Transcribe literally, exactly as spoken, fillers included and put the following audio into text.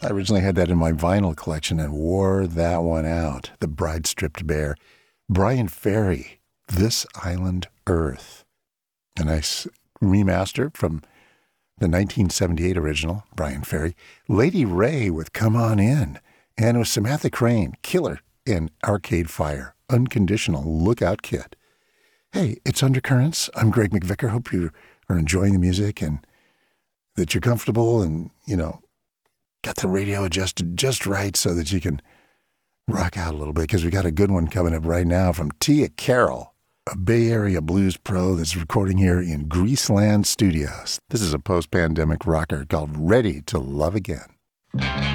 I originally had that in my vinyl collection and wore that one out. The Bride Stripped Bare. Bryan Ferry, This Island Earth. A nice remaster from the nineteen seventy-eight original, Bryan Ferry. Lady Ray with Come On In. And with Samantha Crane, Killer in Arcade Fire. Unconditional Lookout Kid. Hey, it's Undercurrents. I'm Greg McVicker. Hope you are enjoying the music and that you're comfortable and, you know, got the radio adjusted just right so that you can rock out a little bit, because we got a good one coming up right now from Tia Carroll, a Bay Area blues pro that's recording here in Greaseland Studios. This is a post-pandemic rocker called Ready to Love Again.